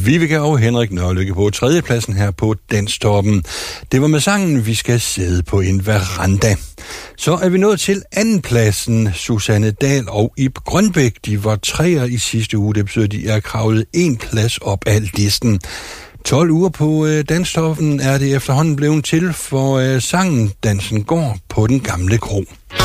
Vibeke og Henrik Nørlykke på tredjepladsen her på Danstoppen. Det var med sangen Vi skal sidde på en veranda. Så er vi nået til andenpladsen. Susanne Dahl og Ib Grønbæk, de var treer i sidste uge. Det betyder, de er kravlet en plads op af listen. 12 uger på Danstoppen er det efterhånden blevet til, for sangen Dansen går på den gamle kro.